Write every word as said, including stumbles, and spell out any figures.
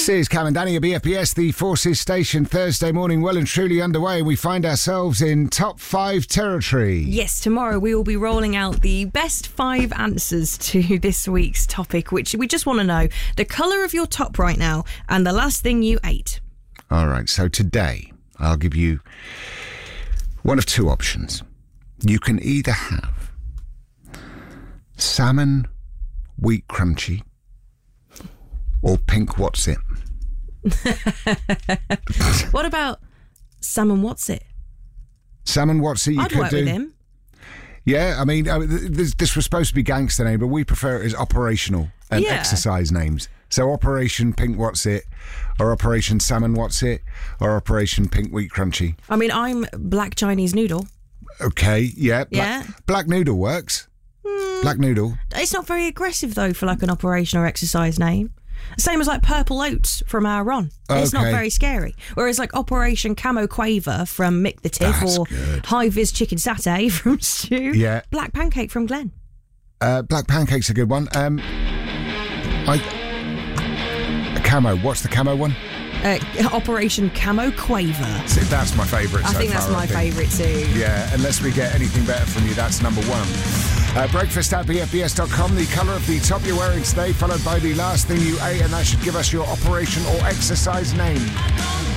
This is Cam and Danny at B F B S, the Forces Station, Thursday morning, well and truly underway, and we find ourselves in top five territory. Yes, tomorrow we will be rolling out the best five answers to this week's topic, which we just want to know the colour of your top right now and the last thing you ate. All right, so today I'll give you one of two options. You can either have salmon wheat crunchy or pink what's it. What about salmon what's it? Salmon what's it you I'd could work do. with him. Yeah, I mean, uh, this, this was supposed to be gangster name, but we prefer it as operational and Yeah. exercise names. So Operation Pink What's It, or Operation Salmon What's It, or Operation Pink Wheat Crunchy. I mean, I'm black Chinese noodle. Okay, yeah. Black, Yeah. Black Noodle works. Mm, Black Noodle. It's not very aggressive, though, for like an operation or exercise name. Same as like Purple Oats from our Ron. It's not Okay. very scary. Whereas like Operation Camo Quaver from Mick the Tiff, That's or good. High Vis Chicken Satay from Stu. Yeah. Black Pancake from Glenn. Uh, Black Pancake's a good one. Um, I... A camo. What's the camo one? Uh, Operation Camo Quaver. See, that's my favourite I so think far, that's my I think. favourite too. Yeah, unless we get anything better from you, that's number one. Uh, breakfast at b f b s dot com, the colour of the top you're wearing today, followed by the last thing you ate, and that should give us your operation or exercise name.